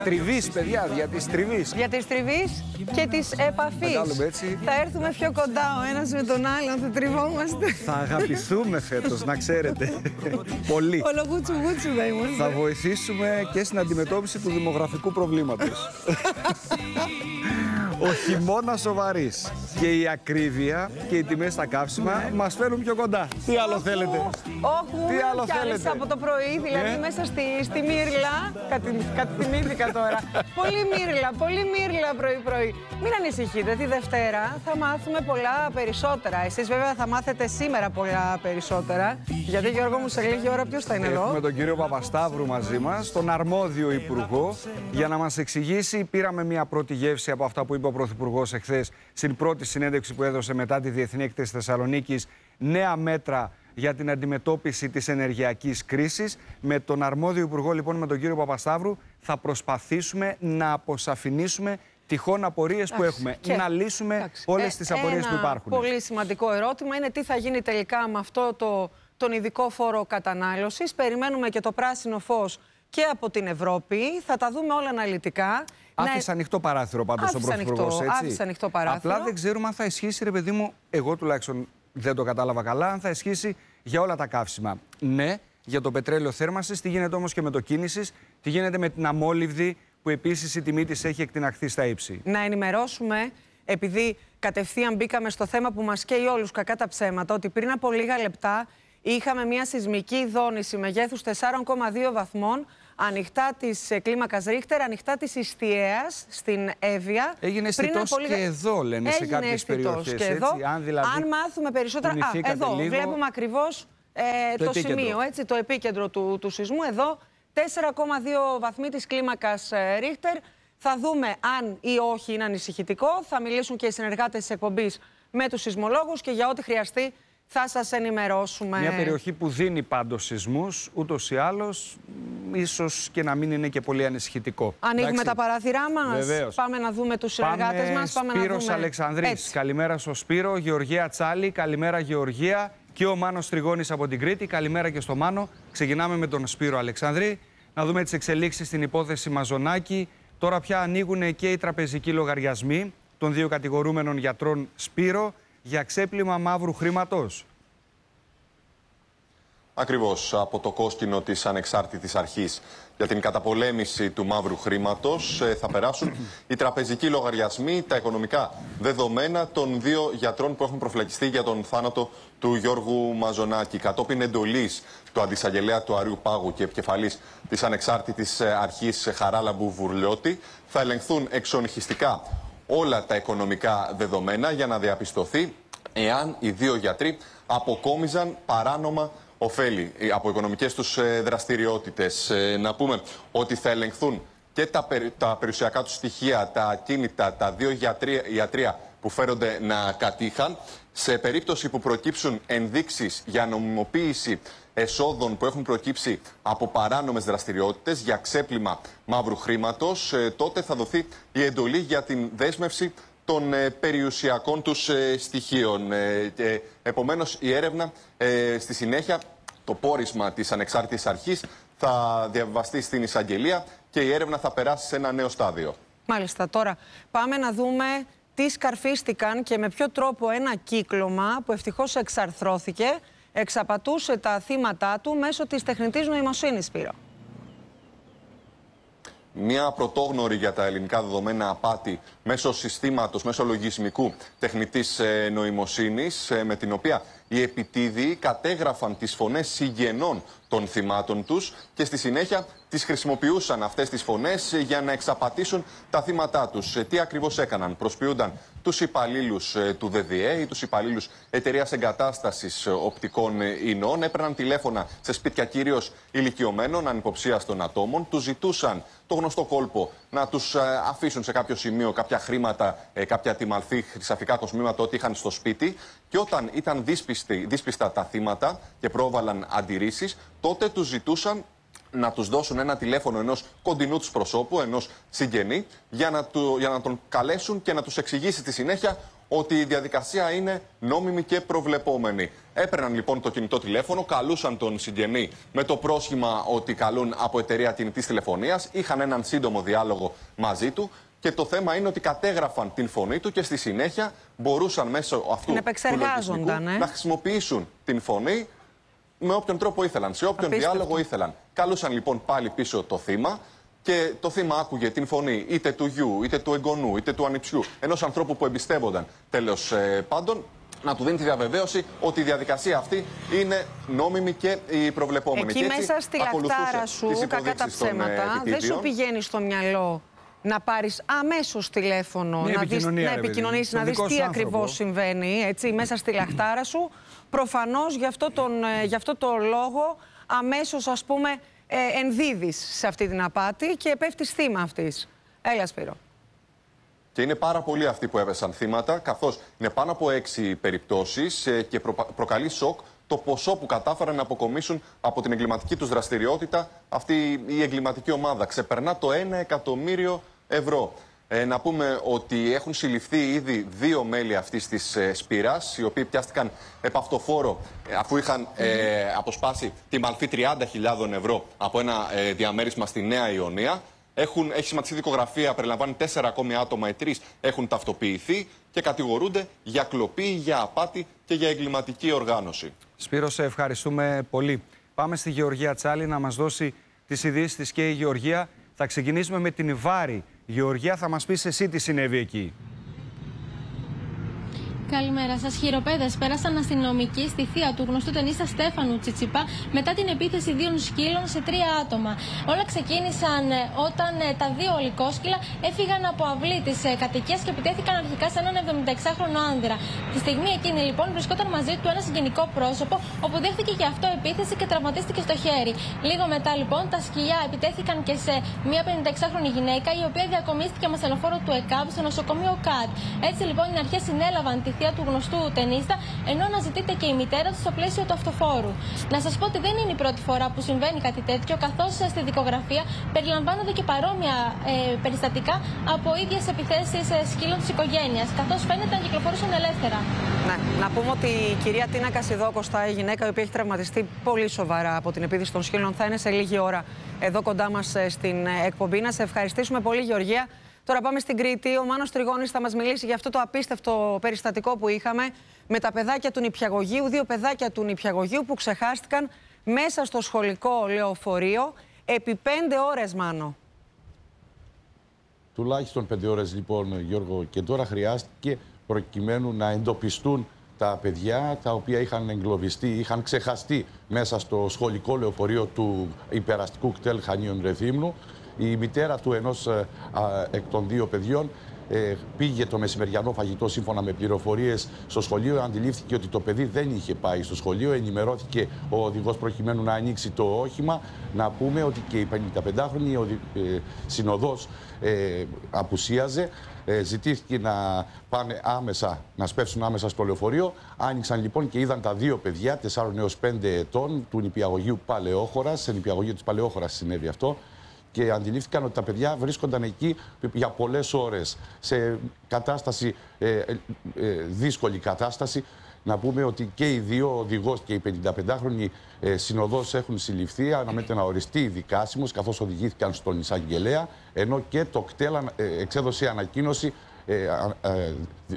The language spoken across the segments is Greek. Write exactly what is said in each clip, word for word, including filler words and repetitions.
Τριβής, παιδιά, για της τριβής. Για της τριβής και της επαφής. Θα έρθουμε πιο κοντά ο ένας με τον άλλον, θα τριβόμαστε. Θα αγαπηθούμε φέτος, να ξέρετε. Πολύ. Όλο γούτσου γούτσου θα είμαστε. Θα βοηθήσουμε και στην αντιμετώπιση του δημογραφικού προβλήματος. Ο χειμώνας σοβαρής και η ακρίβεια και οι τιμές στα καύσιμα μας φέρουν πιο κοντά. Τι άλλο θέλετε? Όχι, τι άλλο θέλετε? Από το πρωί, δηλαδή yeah. μέσα στη, στη Μύρλα, κατημήθηκα τώρα. Πολύ Μύρλα, πολύ Μύρλα πρωί-πρωί. Μην ανησυχείτε, τη Δευτέρα θα μάθουμε πολλά περισσότερα. Εσείς βέβαια θα μάθετε σήμερα πολλά περισσότερα. Γιατί Γιώργο μου σε λίγη ώρα ποιος θα είναι εδώ? Έχουμε τον κύριο Παπασταύρου μαζί μας, τον αρμόδιο υπουργό, για να μας εξηγήσει. Πήραμε μια πρώτη γεύση από αυτά που είπε ο Πρωθυπουργός εχθές στην πρώτη συνέντευξη που έδωσε μετά τη Διεθνή Έκθεση Θεσσαλονίκης, νέα μέτρα για την αντιμετώπιση της ενεργειακής κρίσης. Με τον αρμόδιο υπουργό, λοιπόν, με τον κύριο Παπασταύρου, θα προσπαθήσουμε να αποσαφηνίσουμε τυχόν απορίες που έχουμε, και, να λύσουμε εντάξει, όλες τις απορίες που υπάρχουν. Ένα πολύ σημαντικό ερώτημα είναι τι θα γίνει τελικά με αυτό το, τον ειδικό φόρο κατανάλωσης. Περιμένουμε και το πράσινο φως και από την Ευρώπη. Θα τα δούμε όλα αναλυτικά. Άφησε ναι. ανοιχτό παράθυρο πάντως τον Πρωθυπουργός, έτσι. Άφησε ανοιχτό παράθυρο. Απλά δεν ξέρουμε αν θα ισχύσει, ρε παιδί μου, εγώ τουλάχιστον δεν το κατάλαβα καλά, αν θα ισχύσει για όλα τα καύσιμα. Ναι, για το πετρέλαιο θέρμανσης, τι γίνεται όμως και με το κίνησης, τι γίνεται με την αμόλυβδη, που επίσης η τιμή της έχει εκτιναχθεί στα ύψη. Να ενημερώσουμε, επειδή κατευθείαν μπήκαμε στο θέμα που μας καίει όλους κακά τα ψέματα, ότι πριν από λίγα λεπτά είχαμε μια σεισμική δόνηση μεγέθους τεσσάρων κόμμα δύο βαθμών, ανοιχτά της κλίμακας Ρίχτερ, ανοιχτά της Ιστιαίας, στην Εύβοια. Έγινε αισθητός πολύ... και εδώ, λένε, Έγινε σε κάποιες περιοχές. Και εδώ. Έτσι, αν, δηλαδή αν μάθουμε περισσότερα... Α, εδώ λίγο... βλέπουμε ακριβώς ε, το, το σημείο, έτσι, το επίκεντρο του, του σεισμού. Εδώ, τέσσερα κόμμα δύο βαθμοί της κλίμακας ε, Ρίχτερ. Θα δούμε αν ή όχι είναι ανησυχητικό. Θα μιλήσουν και οι συνεργάτες της εκπομπής με τους σεισμολόγους και για ό,τι χρειαστεί θα σας ενημερώσουμε. Μια περιοχή που δίνει πάντως σεισμούς, ούτως ή άλλως, ίσως και να μην είναι και πολύ ανησυχητικό. Ανοίγουμε εντάξει, τα παράθυρά μας. Βεβαίως. Πάμε να δούμε τους συνεργάτες μας. Πάμε Σπύρος να δούμε... Αλεξανδρής. Έτσι. Καλημέρα στο Σπύρο. Γεωργία Τσάλη. Καλημέρα Γεωργία. Και ο Μάνος Τριγώνης από την Κρήτη. Καλημέρα και στο Μάνο. Ξεκινάμε με τον Σπύρο Αλεξανδρή. Να δούμε τις εξελίξεις στην υπόθεση Μαζονάκη. Τώρα πια ανοίγουν και οι τραπεζικοί λογαριασμοί των δύο κατηγορούμενων γιατρών Σπύρο για ξέπλυμα μαύρου χρήματος. Ακριβώς, από το κόσκινο της Ανεξάρτητης Αρχής για την καταπολέμηση του μαύρου χρήματος θα περάσουν οι τραπεζικοί λογαριασμοί, τα οικονομικά δεδομένα των δύο γιατρών που έχουν προφυλακιστεί για τον θάνατο του Γιώργου Μαζονάκη. Κατόπιν εντολής του αντισαγγελέα του Αριού Πάγου και επικεφαλής της Ανεξάρτητης Αρχής Χαράλαμπου Βουρλιώτη, θα ελεγχθούν εξονυχιστικά όλα τα οικονομικά δεδομένα για να διαπιστωθεί εάν οι δύο γιατροί αποκόμιζαν παράνομα ωφέλη από οικονομικές τους δραστηριότητες. Να πούμε ότι θα ελεγχθούν και τα, περι, τα περιουσιακά τους στοιχεία, τα ακίνητα, τα δύο γιατρία, ιατρία που φέρονται να κατήχαν. Σε περίπτωση που προκύψουν ενδείξεις για νομιμοποίηση εσόδων που έχουν προκύψει από παράνομες δραστηριότητες για ξέπλυμα μαύρου χρήματος, τότε θα δοθεί η εντολή για την δέσμευση των ε, περιουσιακών τους ε, στοιχείων. Ε, ε, επομένως, η έρευνα ε, στη συνέχεια, το πόρισμα της Ανεξάρτητης Αρχής θα διαβιβαστεί στην εισαγγελία και η έρευνα θα περάσει σε ένα νέο στάδιο. Μάλιστα. Τώρα πάμε να δούμε τι σκαρφίστηκαν και με ποιο τρόπο ένα κύκλωμα που ευτυχώς εξαρθρώθηκε εξαπατούσε τα θύματα του μέσω της τεχνητής νοημοσύνης, Σπύρο. Μια πρωτόγνωρη για τα ελληνικά δεδομένα απάτη μέσω συστήματος, μέσω λογισμικού τεχνητής νοημοσύνης, με την οποία οι επιτίδιοι κατέγραφαν τις φωνές συγγενών των θυμάτων τους και στη συνέχεια τις χρησιμοποιούσαν αυτές τις φωνές για να εξαπατήσουν τα θύματά τους. Τι ακριβώς έκαναν? Προσποιούνταν τους υπαλλήλους του ΔΔΕ ή τους υπαλλήλους εταιρείας εγκατάστασης οπτικών ινών, έπαιρναν τηλέφωνα σε σπίτια κυρίως ηλικιωμένων, ανυποψίαστων ατόμων, τους ζητούσαν το γνωστό κόλπο να τους αφήσουν σε κάποιο σημείο κάποια χρήματα, κάποια τιμαλθή χρυσαφικά κοσμήματα, ό,τι είχαν στο σπίτι, και όταν ήταν δύσπιστοι, δύσπιστα τα θύματα και πρόβαλαν αντιρρήσεις, τότε τους ζητούσαν να τους δώσουν ένα τηλέφωνο ενός κοντινού τους προσώπου, ενός συγγενή, για να, του, για να τον καλέσουν και να τους εξηγήσει στη συνέχεια ότι η διαδικασία είναι νόμιμη και προβλεπόμενη. Έπαιρναν λοιπόν το κινητό τηλέφωνο, καλούσαν τον συγγενή με το πρόσχημα ότι καλούν από εταιρεία κινητής τηλεφωνίας, είχαν έναν σύντομο διάλογο μαζί του. Και το θέμα είναι ότι κατέγραφαν την φωνή του και στη συνέχεια μπορούσαν μέσω αυτού του λογισμικού ε? να χρησιμοποιήσουν την φωνή με όποιον τρόπο ήθελαν, σε όποιον Απίστευτο. διάλογο ήθελαν. Καλούσαν λοιπόν πάλι πίσω το θύμα και το θύμα άκουγε την φωνή είτε του γιου, είτε του εγγονού, είτε του ανιψιού, ενός ανθρώπου που εμπιστεύονταν τέλος ε, πάντων, να του δίνει τη διαβεβαίωση ότι η διαδικασία αυτή είναι νόμιμη και προβλεπόμενη. Εκεί και έτσι, μέσα στη λαχτάρα σου, κακά τα ψέματα, δεν σου πηγαίνει στο μυαλό να πάρεις αμέσως τηλέφωνο, ναι, να, δεις, να επικοινωνήσεις, να δεις τι άνθρωπο. ακριβώς συμβαίνει, έτσι, μέσα στη λαχτάρα σου. Προφανώς γι' αυτό, τον, γι' αυτό το λόγο αμέσως, ας πούμε, ε, ενδίδεις σε αυτή την απάτη και πέφτεις θύμα αυτής. Έλα, Σπύρο. Και είναι πάρα πολλοί αυτοί που έπεσαν θύματα, καθώς είναι πάνω από έξι περιπτώσεις ε, και προ, προκαλεί σοκ το ποσό που κατάφεραν να αποκομίσουν από την εγκληματική τους δραστηριότητα αυτή η εγκληματική ομάδα. Ξεπερνά το ένα εκατομμύριο ευρώ. Ε, να πούμε ότι έχουν συλληφθεί ήδη δύο μέλη αυτής της ε, σπήρας, οι οποίοι πιάστηκαν επ' αυτοφόρο ε, αφού είχαν ε, αποσπάσει τη μαλφή τριάντα χιλιάδων ευρώ από ένα ε, διαμέρισμα στη Νέα Ιωνία. Έχουν, έχει σχηματιστεί δικογραφία, περιλαμβάνει τέσσερα ακόμη άτομα, οι τρεις έχουν ταυτοποιηθεί και κατηγορούνται για κλοπή, για απάτη και για εγκληματική οργάνωση. Σπύρο, σε ευχαριστούμε πολύ. Πάμε στη Γεωργία Τσάλη να μας δώσει τις ειδήσεις της και η Γεωργία. Θα ξεκινήσουμε με την Βάρη. Γεωργία, θα μας πεις εσύ τι συνέβη εκεί. Καλημέρα σας. Χειροπέδες πέρασαν αστυνομικοί στη θεία του γνωστού ταινίστα Στέφανου Τσιτσιπά μετά την επίθεση δύο σκύλων σε τρία άτομα. Όλα ξεκίνησαν όταν τα δύο ολικόσκυλα έφυγαν από αυλή της κατοικίας και επιτέθηκαν αρχικά σε έναν εβδομηνταεξάχρονο άνδρα. Τη στιγμή εκείνη λοιπόν βρισκόταν μαζί του ένα συγγενικό πρόσωπο, όπου δέχτηκε και αυτό επίθεση και τραυματίστηκε στο χέρι. Λίγο μετά λοιπόν τα σκυλιά επιτέθηκαν και σε μια πενηνταεξάχρονη γυναίκα, η οποία διακομίστηκε με ασθενοφόρο του ΕΚΑΒ στο νοσοκομείο ΚΑΤ. Έτσι λοιπόν οι αρχές συνέλαβαν τη του γνωστού ταινίστα, ενώ αναζητείται και η μητέρα του στο πλαίσιο του αυτοφόρου. Να σας πω ότι δεν είναι η πρώτη φορά που συμβαίνει κάτι τέτοιο, καθώς στη δικογραφία περιλαμβάνονται και παρόμοια ε, περιστατικά από ίδιες επιθέσεις ε, σκύλων της οικογένειας, καθώς φαίνεται να κυκλοφορούσαν ελεύθερα. Ναι, να πούμε ότι η κυρία Τίνα Κασιδόκοστα, η γυναίκα η οποία έχει τραυματιστεί πολύ σοβαρά από την επίθεση των σκύλων, θα είναι σε λίγη ώρα εδώ κοντά μας ε, στην εκπομπή. Να σε ευχαριστήσουμε πολύ, Γεωργία. Τώρα πάμε στην Κρήτη. Ο Μάνος Τριγώνης θα μας μιλήσει για αυτό το απίστευτο περιστατικό που είχαμε με τα παιδάκια του νηπιαγωγείου, δύο παιδάκια του νηπιαγωγείου που ξεχάστηκαν μέσα στο σχολικό λεωφορείο επί πέντε ώρες, Μάνο. Τουλάχιστον πέντε ώρες λοιπόν, Γιώργο, και τώρα χρειάστηκε προκειμένου να εντοπιστούν τα παιδιά τα οποία είχαν εγκλωβιστεί, είχαν ξεχαστεί μέσα στο σχολικό λεωφορείο του υπεραστικού κτέλ Χανίων Ρεθύμνου. Η μητέρα του ενός α, εκ των δύο παιδιών ε, πήγε το μεσημεριανό φαγητό σύμφωνα με πληροφορίες στο σχολείο. Αντιλήφθηκε ότι το παιδί δεν είχε πάει στο σχολείο. Ενημερώθηκε ο οδηγός προκειμένου να ανοίξει το όχημα. Να πούμε ότι και η πενηνταπεντάχρονη ε, συνοδός ε, απουσίαζε. Ε, ζητήθηκε να πάνε άμεσα, να σπεύσουν άμεσα στο λεωφορείο. Άνοιξαν λοιπόν και είδαν τα δύο παιδιά, τεσσάρων έως πέντε ετών, του νηπιαγωγείου Παλαιόχωρας. Σε νηπιαγωγείο της Παλαιόχωρας συνέβη αυτό. Και αντιλήφθηκαν ότι τα παιδιά βρίσκονταν εκεί για πολλές ώρες, σε κατάσταση, ε, ε, δύσκολη κατάσταση. Να πούμε ότι και οι δύο, ο οδηγός και η πενηνταπεντάχρονη ε, συνοδός, έχουν συλληφθεί. Αναμένεται να οριστεί δικάσιμος, καθώς οδηγήθηκαν στον εισαγγελέα, ενώ και το ΚΤΕΛ ε, εξέδωσε ανακοίνωση ε, ε, ε,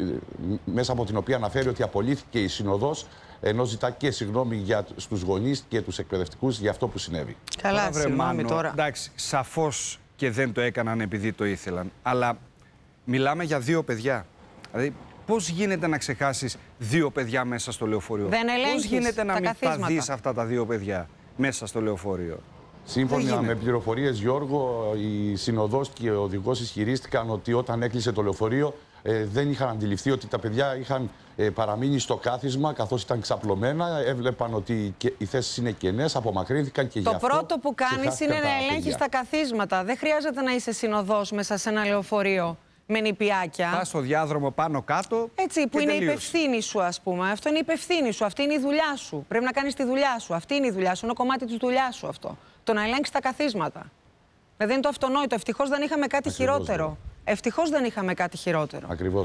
μέσα από την οποία αναφέρει ότι απολύθηκε η συνοδός, ενώ ζητά και συγγνώμη για, στους γονείς και τους εκπαιδευτικούς για αυτό που συνέβη. Καλά, συγγνώμη τώρα. Εντάξει, σαφώς και δεν το έκαναν επειδή το ήθελαν. Αλλά μιλάμε για δύο παιδιά. Δηλαδή, πώς γίνεται να ξεχάσεις δύο παιδιά μέσα στο λεωφορείο? Δεν ελέγχεις. Πώς γίνεται να τα μην καθίσματα. τα δεις αυτά τα δύο παιδιά μέσα στο λεωφορείο? Σύμφωνα με πληροφορίες, Γιώργο, η συνοδός και ο οδηγός ισχυρίστηκαν ότι όταν έκλεισε το λεωφορείο ε, δεν είχαν αντιληφθεί ότι τα παιδιά είχαν ε, παραμείνει στο κάθισμα, καθώς ήταν ξαπλωμένα. Έβλεπαν ότι και οι θέσεις είναι κενές, απομακρύνθηκαν και γι' αυτό. Το πρώτο που κάνεις είναι να ελέγχεις τα καθίσματα. Δεν χρειάζεται να είσαι συνοδός μέσα σε ένα λεωφορείο με νηπιάκια. Πας στο διάδρομο πάνω κάτω. Έτσι, που είναι η υπευθύνη σου, ας πούμε. Αυτό είναι η υπευθύνη σου. Αυτή είναι η δουλειά σου. Πρέπει να κάνεις τη δουλειά σου. Αυτή είναι η δουλειά σου. Είναι κομμάτι της δουλειάς σου αυτό. Το να ελέγξεις τα καθίσματα. Δηλαδή είναι το αυτονόητο. Ευτυχώς δεν είχαμε κάτι Ακριβώς, χειρότερο. Ευτυχώς δεν είχαμε κάτι χειρότερο. Ακριβώς.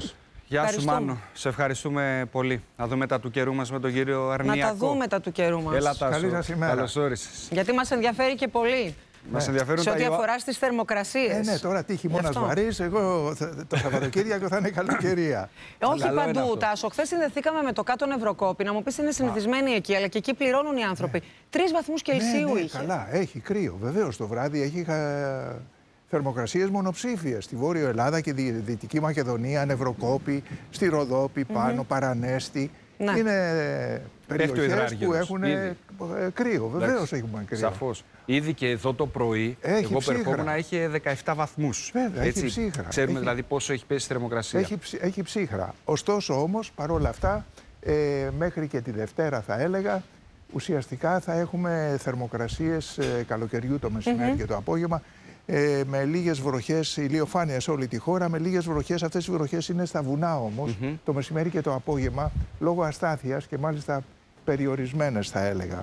Γεια σου, Μάνο. Σε ευχαριστούμε πολύ. Να δούμε τα του καιρού μας με τον κύριο Αρνιακό. Να τα δούμε τα του καιρού μας. Έλα, Τάσο. Καλή σας ημέρα. Καλώς όρισες. Γιατί μας ενδιαφέρει και πολύ. Μας ενδιαφέρουν σε τα ό,τι Ιωα... αφορά στις θερμοκρασίες. Ε, ναι, τώρα τι χειμώνας βαρύς, εγώ το Σαββατοκύριακο θα είναι καλοκαιρία. Όχι παντού, Τάσο. Χθες συνδεθήκαμε με το κάτω Νευροκόπη. Να μου πεις είναι συνηθισμένοι εκεί, αλλά και εκεί πληρώνουν οι άνθρωποι. Τρεις βαθμούς Κελσίου ναι, ναι, είχε. Καλά, έχει κρύο. Βεβαίως το βράδυ έχει χα... θερμοκρασίες μονοψήφιες. Στη Βόρειο Ελλάδα και τη Δυτική Μακεδονία, Νευροκόπη, στη Ροδόπη, πάνω, mm-hmm. Παρανέστη. Ναι. Είναι περιοχές που έχουν ήδη κρύο. Βεβαίως έχουμε κρύο. Σαφώς. Ήδη και εδώ το πρωί, έχει εγώ ψύχρα. περχόμουν να είχε δεκαεπτά βαθμούς. Βέβαια, έτσι, έχει ψύχρα. Ξέρουμε έχει... δηλαδή πόσο έχει πέσει η θερμοκρασία. Έχει, έχει ψύχρα. Ωστόσο όμως, παρόλα αυτά, ε, μέχρι και τη Δευτέρα θα έλεγα, ουσιαστικά θα έχουμε θερμοκρασίες ε, καλοκαιριού το μεσημέρι mm-hmm. και το απόγευμα, ε, με λίγες βροχές, ηλιοφάνεια σε όλη τη χώρα, με λίγες βροχές. Αυτές οι βροχές είναι στα βουνά όμως, mm-hmm. το μεσημέρι και το απόγευμα, λόγω αστάθειας και μάλιστα περιορισμένες θα έλεγα.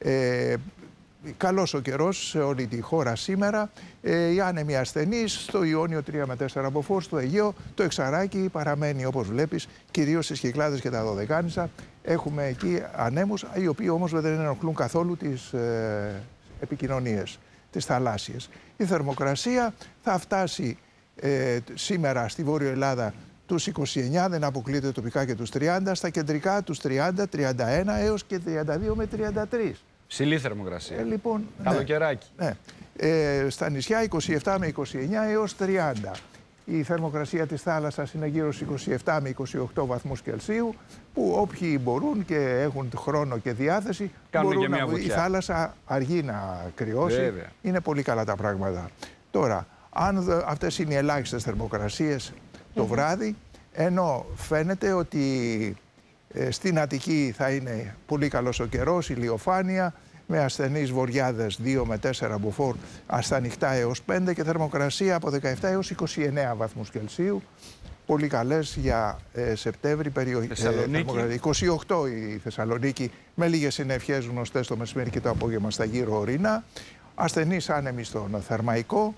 Ε, Καλός ο καιρός σε όλη τη χώρα σήμερα. Ε, οι άνεμοι ασθενείς στο Ιόνιο τρία με τέσσερα μποφόρ, στο Αιγαίο. Το Εξαράκι παραμένει όπως βλέπεις, κυρίως στις Κυκλάδες και τα Δωδεκάνησα. Έχουμε εκεί ανέμους, οι οποίοι όμως δεν ενοχλούν καθόλου τις ε, επικοινωνίες, τις θαλάσσιες. Η θερμοκρασία θα φτάσει ε, σήμερα στη Βόρειο Ελλάδα τους είκοσι εννιά, δεν αποκλείεται τοπικά και τους τριάντα, στα κεντρικά τους τριάντα, τριάντα ένα έως και τριάντα δύο με τριάντα τρία. Ψηλή θερμοκρασία. Ε, λοιπόν, καλοκαιράκι. Ναι, ναι. Ε, στα νησιά είκοσι επτά με είκοσι εννιά έως τριάντα. Η θερμοκρασία της θάλασσας είναι γύρω στους είκοσι επτά με είκοσι οκτώ βαθμούς Κελσίου, που όποιοι μπορούν και έχουν χρόνο και διάθεση κάνουν μπορούν και μια να βουτιά. Η θάλασσα αργεί να κρυώσει. Βέβαια. Είναι πολύ καλά τα πράγματα. Τώρα, αν αυτές είναι οι ελάχιστες θερμοκρασίες το mm-hmm. βράδυ, ενώ φαίνεται ότι ε, στην Αττική θα είναι πολύ καλός ο καιρός, ηλιοφάνεια, με ασθενείς βοριάδες δύο με τέσσερα μποφόρ, στα νυχτά έως πέντε και θερμοκρασία από δεκαεπτά έως είκοσι εννέα βαθμούς Κελσίου. Πολύ καλές για ε, Σεπτέμβρη, περιοχή ε, είκοσι οκτώ η Θεσσαλονίκη, με λίγες συννεφιές γνωστές το μεσημέρι και το απόγευμα στα γύρω ορεινά. Ασθενείς άνεμοι στον Θερμαϊκό.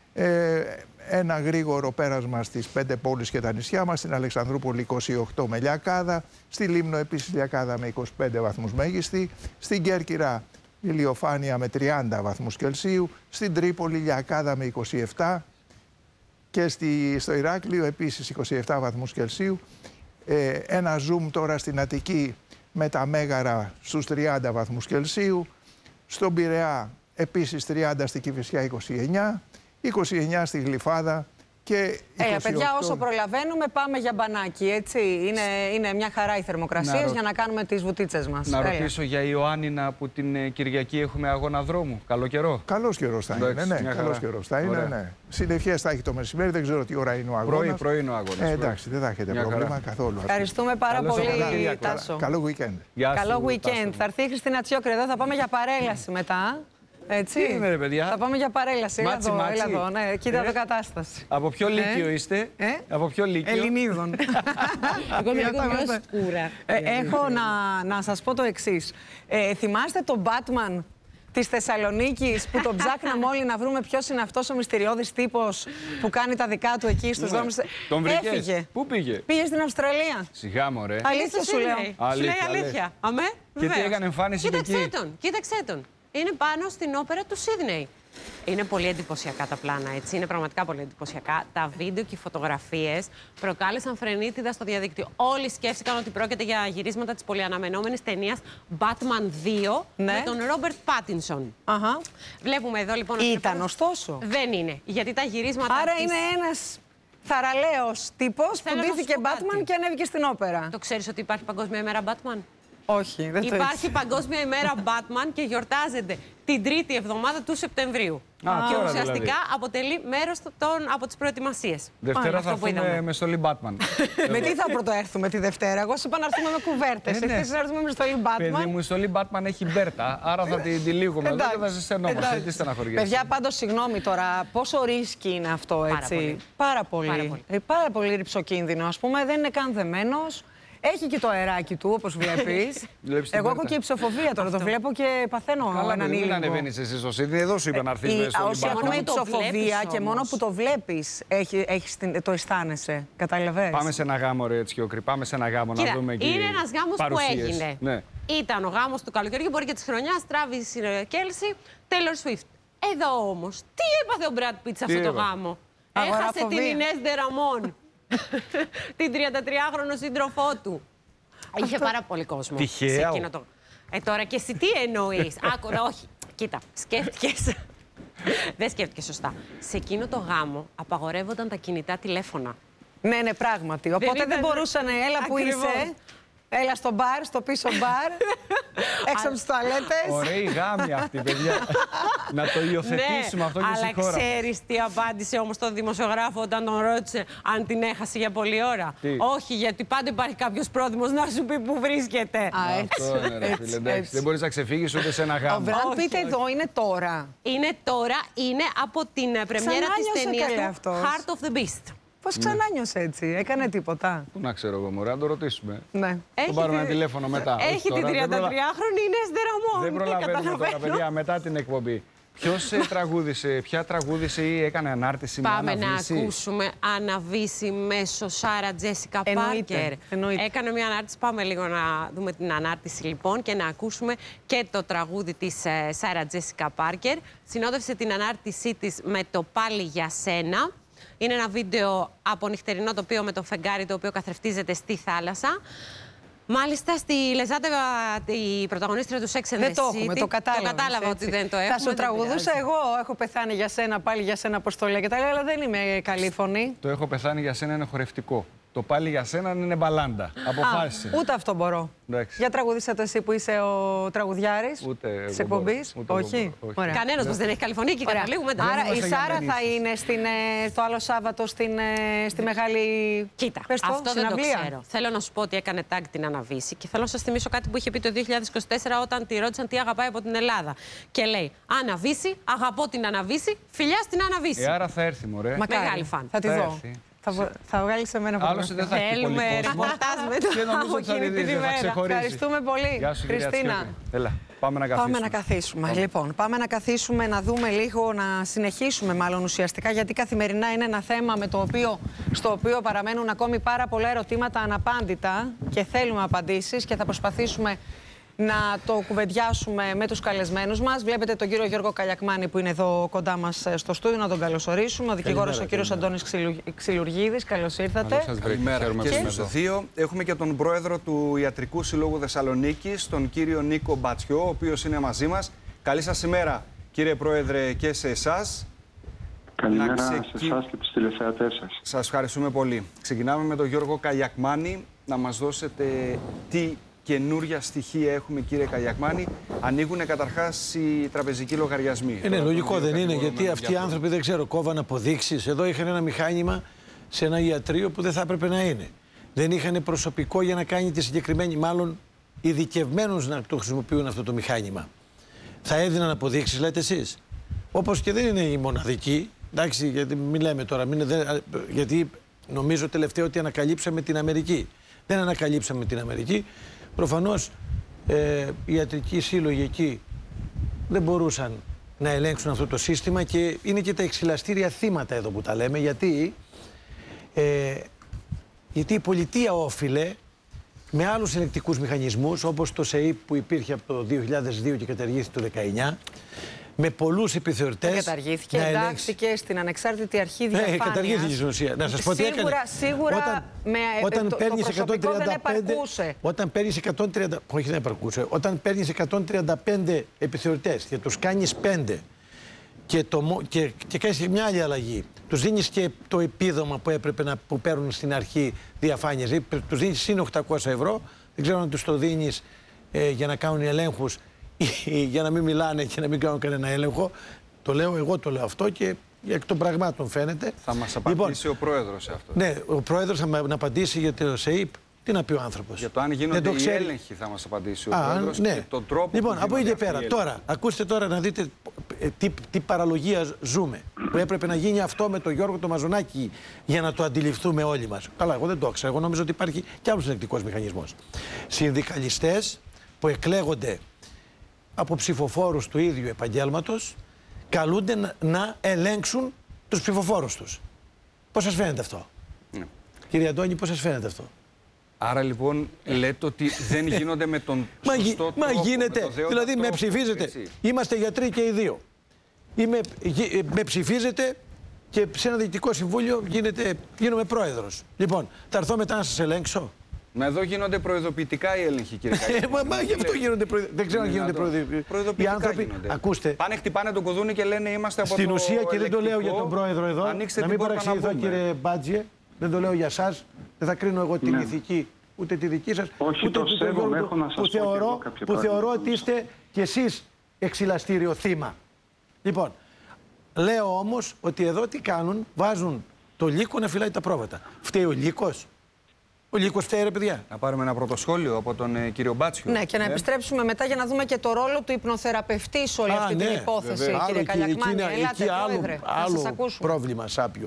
Ε, ένα γρήγορο πέρασμα στις πέντε πόλεις και τα νησιά μας, στην Αλεξανδρούπολη είκοσι οκτώ με Λιακάδα, στη Λίμνο επίσης Λιακάδα με είκοσι πέντε βαθμούς μέγιστη, στην Κέρκυρα ηλιοφάνεια με τριάντα βαθμούς Κελσίου, στην Τρίπολη Λιακάδα με είκοσι επτά και στη, στο Ηράκλειο επίσης είκοσι επτά βαθμούς Κελσίου. Ε, ένα zoom τώρα στην Αττική με τα Μέγαρα στους τριάντα βαθμούς Κελσίου, στον Πειραιά επίσης τριάντα, στη Κηφισιά είκοσι εννιά, είκοσι εννιά στη Γλυφάδα και είκοσι οκτώ... Ε, παιδιά, όσο προλαβαίνουμε πάμε για μπανάκι, έτσι. Είναι, είναι μια χαρά οι θερμοκρασίες ρω... για να κάνουμε τις βουτίτσες μας. Να Έλα. ρωτήσω για Ιωάννινα που την ε, Κυριακή έχουμε αγώνα δρόμου. Καλό καιρό. Καλός καιρός θα είναι, ναι. Καλός καιρός θα είναι, ναι. Συννεφιές θα έχει το μεσημέρι, δεν ξέρω τι ώρα είναι ο αγώνας. Πρωί, πρωί είναι ο αγώνας. Ε, εντάξει, δεν θα έχετε μια πρόβλημα χαρά. Καθόλου. Ευχαριστούμε πάρα Καλώς πολύ, Τάσο. Καλό weekend. Καλό weekend. Θα έρθει η Χριστίνα Τσιόκρη εδώ, θα πάμε για παρέλαση μετά. Έτσι. Τι είναι, ρε παιδιά. Θα πάμε για παρέλαση. Έλα Μάτσι, εδώ, μάτσι. έλα εδώ. Ναι, κοίτα Ε? εδώ κατάσταση. Από ποιο λύκειο Ε? είστε, Ε? από ποιο λύκειο. Ελληνίδων. Εγώ είμαι λίγο πιο σκούρα. Ε, έχω να, να σας πω το εξής. Ε, θυμάστε τον Batman της Θεσσαλονίκης που τον ψάχναμε όλοι να βρούμε ποιος είναι αυτός ο μυστηριώδης τύπος που κάνει τα δικά του εκεί στους δρόμους. Τον βρήκες. Έφυγε. Πού πήγε. Πήγε στην Αυστραλία. Σιγά μωρέ. Αλήθεια σου λέω. Σου λέει αλήθεια. Αμέ, Και τι βεβαίως. έκανε εμφάνιση και Κοίταξε εκεί. τον, κοίταξε τον. Είναι πάνω στην όπερα του Σίδνεϊ. Είναι πολύ εντυπωσιακά τα πλάνα, έτσι. Είναι πραγματικά πολύ εντυπωσιακά. Τα βίντεο και οι φωτογραφίες προκάλεσαν φρενίτιδα στο διαδίκτυο. Όλοι σκέφτηκαν ότι πρόκειται για γυρίσματα της πολυαναμενόμενης ταινίας Batman δύο Ναι. με τον Ρόμπερτ Πάτινσον. Αχα. Βλέπουμε εδώ λοιπόν. ότι Ήταν είναι ωστόσο. Δεν είναι. Γιατί τα γυρίσματα. Άρα της... είναι ένας θαραλέος τύπος που Θέλω να σου ντύθηκε πω Batman κάτι. και ανέβηκε στην όπερα. Το ξέρεις ότι υπάρχει Παγκόσμια ημέρα Batman. Όχι, δεν το Υπάρχει ήξερα. Παγκόσμια ημέρα Batman και γιορτάζεται την τρίτη εβδομάδα του Σεπτεμβρίου. Α, και τώρα ουσιαστικά δηλαδή. αποτελεί μέρος των, από τις προετοιμασίες. Δευτέρα Αυτό θα που έρθουμε είδαμε. με στολή Batman. Με τι θα πρωτοέρθουμε τη Δευτέρα. Εγώ σου είπα να έρθουμε με κουβέρτες. Ε, ναι. Εσείς να έρθουμε με στολή Batman. Παιδί μου, η στολή Batman έχει μπέρτα, άρα θα την τυλίγουμε εδώ και θα ζεσθενόμαστε. Εντάξει. Τι στεναχωριέσαι. Παιδιά, πάντως, συγγνώμη τώρα, πόσο ρίσκι είναι αυτό, έτσι. πολύ. Πάρα πολύ. Πάρα πολύ. Ε, πάρα πολύ ρυψοκίνδυνο, ας πούμε. Δεν είναι καν δεμένος. Έχει και το αεράκι του, όπως βλέπεις. Εγώ έχω και υψοφοβία τώρα. Το βλέπω και παθαίνω έναν ήλιο. Δεν ανεβαίνεις εσύ στο Σίδνεϊ, εδώ σου είπα να έρθεις μέσα στο Όσοι έχουμε υψοφοβία και μόνο που το βλέπεις το αισθάνεσαι. Καταλαβαίνεις. Πάμε σε ένα γάμο, ρε Τσιόκρη. Πάμε σε ένα γάμο να δούμε εκεί. Είναι ένας γάμος που έγινε. Ναι. Ήταν ο γάμος του καλοκαιριού, μπορεί και της χρονιάς, Travis Kelce, Taylor Swift. Εδώ όμως, τι έπαθε ο Brad Pitt σε αυτό το γάμο? Έχασε την Ινές Ντε Ραμόν, την τριαντατριάχρονο σύντροφό του. Είχε πάρα πολύ κόσμο. Τυχαία. Το... Ε, τώρα και εσύ τι εννοείς? Άκου, όχι. Κοίτα, σκέφτηκες. Δεν σκέφτηκες σωστά. Σε εκείνο το γάμο απαγορεύονταν τα κινητά τηλέφωνα. Ναι, ναι, πράγματι. Οπότε δεν, ήταν... δεν μπορούσαν, έλα που είσαι. Έλα στο μπαρ, στο πίσω μπαρ, έξω από τις τουαλέτες. Ωραίοι γάμοι αυτοί, παιδιά. Να το υιοθετήσουμε ναι, αυτό και στη χώρα. Αλλά ξέρεις τι απάντησε όμως τον δημοσιογράφο όταν τον ρώτησε αν την έχασε για πολλή ώρα? Τι? Όχι, γιατί πάντα υπάρχει κάποιος πρόδημος να σου πει που βρίσκεται. Α, έτσι. Αυτό είναι, ρε φίλε, εντάξει. Δεν μπορείς να ξεφύγεις ούτε σε ένα γάμο. Ο Μπραντ Πιτ εδώ είναι τώρα. Είναι τώρα, είναι από την πρεμιέρα της ταινίας του Heart of the Beast. Πώς ξανά νιώσε έτσι, έκανε τίποτα? Πού να ξέρω εγώ, μωρέ, να το ρωτήσουμε. Ναι. Τον πάρουμε ένα τηλέφωνο μετά. Έχει την τριαντατριάχρονη Ινές Ντε Ραμόν. Δεν προλαβαίνουμε τώρα, παιδιά, μετά την εκπομπή. Ποιος τραγούδισε, ποια τραγούδισε ή έκανε ανάρτηση με Πάμε αναβίση? να ακούσουμε αναβίση μέσω Σάρα Τζέσικα Πάρκερ. Έκανε μια ανάρτηση. Πάμε λίγο να δούμε την ανάρτηση λοιπόν και να ακούσουμε και το τραγούδι της Σάρα Τζέσικα Πάρκερ. Συνόδευσε την ανάρτησή της με το «Πάλι για σένα». Είναι ένα βίντεο από νυχτερινό τοπίο με το φεγγάρι το οποίο καθρεφτίζεται στη θάλασσα. Μάλιστα, στη Λεζάντα, η πρωταγωνίστρια του Sex and the City. Δεν το έχουμε, το κατάλαβα. Το κατάλαβα ότι δεν το έχουμε. Θα σου τραγουδούσα εγώ, έχω πεθάνει για σένα, πάλι για σένα, πώς το λέγεται, αλλά δεν είμαι καλή φωνή. Το έχω πεθάνει για σένα είναι χορευτικό. Το πάλι για σένα είναι μπαλάντα. Αποφάσισε. Ούτε αυτό μπορώ. Εντάξει. Για τραγουδίσα το εσύ που είσαι ο τραγουδιάρης της εκπομπής. Όχι. Κανένας μας δεν έχει καλή φωνή και καταλήγουμε. Άρα η Σάρα θα είναι στην, το άλλο Σάββατο στην, στη μεγάλη. Κοίτα, πες το, αυτό δεν το συναυλία. ξέρω. Θέλω να σου πω ότι έκανε tag την Αναβίση και θέλω να σας θυμίσω κάτι που είχε πει το δύο χιλιάδες είκοσι τέσσερα όταν τη ρώτησαν τι αγαπάει από την Ελλάδα. Και λέει: Αναβίση, αγαπώ την Αναβίση, φιλιά στην Αναβίση. Ε, άρα θα έρθει, μωρέ. Μεγάλη φαν. Θα τη δω. Θα, θα βγάλει σε μένα φωτογραφία. Άλλωστε δεν θα έχει πολύ κόσμο. Ρεπορτάζ με το από εκείνη την ημέρα. Ευχαριστούμε πολύ, Γεια σου, Χριστίνα. Έλα, πάμε να καθίσουμε. Πάμε να καθίσουμε. Πάμε. Λοιπόν, πάμε να καθίσουμε, να δούμε λίγο, να συνεχίσουμε μάλλον ουσιαστικά, γιατί καθημερινά είναι ένα θέμα με το οποίο, στο οποίο παραμένουν ακόμη πάρα πολλά ερωτήματα αναπάντητα και θέλουμε απαντήσεις και θα προσπαθήσουμε να το κουβεντιάσουμε με τους καλεσμένους μας. Βλέπετε τον κύριο Γιώργο Καλιακμάνη που είναι εδώ κοντά μας στο στούντιο, να τον καλωσορίσουμε. Ο δικηγόρος ο κύριος Αντώνης Ξυλουργίδης. Καλώς ήρθατε. Καλημέρα. Και στους δύο έχουμε και τον πρόεδρο του Ιατρικού Συλλόγου Θεσσαλονίκης, τον κύριο Νίκο Μπατσιό, ο οποίος είναι μαζί μας. Καλή σας ημέρα, κύριε Πρόεδρε, και σε εσάς. Καλημέρα ξεκι... σε εσάς και τους τηλεθεατές σας. Σας ευχαριστούμε πολύ. Ξεκινάμε με τον Γιώργο Καλιακμάνη. Να μας δώσετε τι καινούρια στοιχεία έχουμε, κύριε Καλιακμάνη? Ανοίγουν καταρχάς οι τραπεζικοί λογαριασμοί. Είναι λογικό, δεν είναι? Γιατί αυτοί οι άνθρωποι, δεν ξέρω, κόβαν αποδείξεις. Εδώ είχαν ένα μηχάνημα σε ένα ιατρείο που δεν θα έπρεπε να είναι. Δεν είχαν προσωπικό για να κάνει τη συγκεκριμένη, μάλλον ειδικευμένους να το χρησιμοποιούν αυτό το μηχάνημα. Θα έδιναν αποδείξεις, λέτε εσείς? Όπως και δεν είναι η μοναδική. Εντάξει, γιατί μιλάμε τώρα, μην, δεν, γιατί νομίζω τελευταίο ότι ανακαλύψαμε την Αμερική. Δεν ανακαλύψαμε την Αμερική. Προφανώς ε, οι ιατρικοί σύλλογοι εκεί δεν μπορούσαν να ελέγξουν αυτό το σύστημα και είναι και τα εξηλαστήρια θύματα εδώ που τα λέμε, γιατί, ε, γιατί η πολιτεία όφιλε με άλλους ελεγκτικούς μηχανισμούς, όπως το ΣΕΙΠ που υπήρχε από το δύο χιλιάδες δύο και καταργήθηκε το δεκαεννιά, με πολλούς επιθεωρητές. Καταργήθηκε, εντάχθηκε στην ανεξάρτητη αρχή διαφάνειας. Ναι, καταργήθηκε στην ουσία. Να σας πω τι έκανε. Σίγουρα, όταν, με, όταν το, παίρνεις το προσωπικό δεν επαρκούσε. Όταν παίρνεις εκατόν τριάντα, όχι δεν επαρκούσε, όταν παίρνεις εκατόν τριάντα πέντε επιθεωρητές και τους κάνεις πέντε και, το, και, και κάνεις μια άλλη αλλαγή, τους δίνεις και το επίδομα που έπρεπε να που παίρνουν στην αρχή διαφάνειας, τους δίνεις συν οκτακόσια ευρώ, δεν ξέρω αν τους το δίνεις ε, για να κάνουν ελέγχους για να μην μιλάνε και να μην κάνουν κανένα έλεγχο. Το λέω, εγώ το λέω αυτό και εκ των πραγμάτων φαίνεται. Θα μας απαντήσει λοιπόν ο πρόεδρος σε αυτό. Ναι, ο πρόεδρος θα να απαντήσει για το ΣΕΙΠ, Τι να πει ο άνθρωπος. Για το αν γίνονται οι έλεγχοι θα μας απαντήσει ο Α, Πρόεδρος ναι. και τον τρόπο λοιπόν, που από εκεί και πέρα, οι τώρα, ακούστε τώρα να δείτε τι, τι παραλογία ζούμε. Που έπρεπε να γίνει αυτό με τον Γιώργο το Μαζονάκη για να το αντιληφθούμε όλοι μας. Καλά, εγώ δεν το ξέρω. Εγώ νομίζω ότι υπάρχει κι άλλος ελεκτικός μηχανισμός. Συνδικαλιστές που εκλέγονται από ψηφοφόρους του ίδιου επαγγέλματος καλούνται να, να ελέγξουν τους ψηφοφόρους τους. Πώς σας φαίνεται αυτό? Ναι. Κύριε Αντώνη, πώς σας φαίνεται αυτό? Άρα λοιπόν λέτε ότι δεν γίνονται με τον μα, σωστό μα τρόπο. γίνεται, με το δηλαδή τρόπο, με ψηφίζετε. έτσι. Είμαστε γιατροί και οι δύο. Είμαι, με ψηφίζετε και σε ένα διοικητικό συμβούλιο γίνεται, γίνομαι πρόεδρος. Λοιπόν, θα έρθω μετά να σας ελέγξω. Μα εδώ γίνονται προειδοποιητικά οι έλεγχοι, κύριε Καγιάννη. μα, μα γι' αυτό γίνονται προειδοποιητικά. Δεν ξέρω αν γίνονται προειδοποιητικά. Οι άνθρωποι, γίνονται. Ακούστε. Πάνε, χτυπάνε τον κουδούνι και λένε είμαστε από στην το ουσία, και δεν το λέω για ελεκτικό, τον πρόεδρο εδώ, να μην παραξηγηθώ, κύριε Μπάτζιε, δεν το λέω για εσάς. Δεν θα κρίνω εγώ την ναι. ηθική, ούτε τη δική σας, όχι, ούτε το του σέβομαι, έχω να σας που, πω θεωρώ, και που θεωρώ ότι είστε κι εσείς εξηλαστήριο θύμα. Λοιπόν, λέω όμως ότι εδώ τι κάνουν, βάζουν το λύκο να φυλάει τα πρόβατα. Φταίει ο λύκος. Ο λύκος φταίει, ρε παιδιά. Να πάρουμε ένα πρωτοσχόλιο από τον ε, κύριο Μπάτσιο. Ναι, και να ε. επιστρέψουμε μετά για να δούμε και το ρόλο του υπνοθεραπευτή σε όλη Α, αυτή ναι, την υπόθεση, βέβαια. κύριε Καλιακμάνη. Ελάτε, εκεί άλλο, πρόεδρε, άλλο να σας ακούσουμε. πρόβλημα σάπιο.